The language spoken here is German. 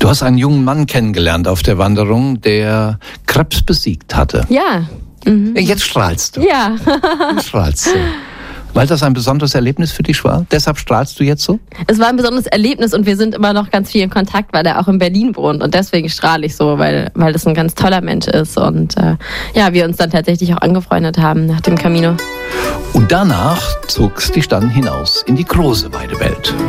Du hast einen jungen Mann kennengelernt auf der Wanderung, der Krebs besiegt hatte. Ja. Jetzt strahlst du. Ja. Jetzt strahlst du. Weil das ein besonderes Erlebnis für dich war? Deshalb strahlst du jetzt so? Es war ein besonderes Erlebnis und wir sind immer noch ganz viel in Kontakt, weil er auch in Berlin wohnt und deswegen strahle ich so, weil das ein ganz toller Mensch ist und wir uns dann tatsächlich auch angefreundet haben nach dem Camino. Und danach zog's dich dann hinaus in die große, weite Welt.